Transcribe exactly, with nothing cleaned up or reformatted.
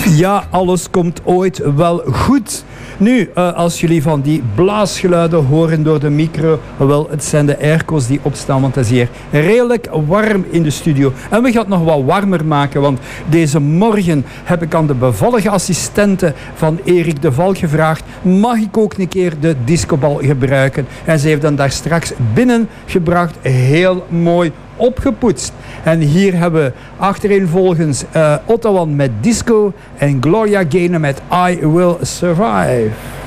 Ja, alles komt ooit wel goed. Nu, uh, als jullie van die blaasgeluiden horen door de micro, wel, het zijn de airco's die opstaan, want het is hier redelijk warm in de studio. En we gaan het nog wat warmer maken, want deze morgen heb ik aan de bevallige assistente van Erik de Val gevraagd, mag ik ook een keer de discobal gebruiken? En ze heeft dan daar straks binnengebracht, heel mooi opgepoetst. En hier hebben we achtereenvolgens uh, Ottawa met Disco en Gloria Gaynor met I Will Survive.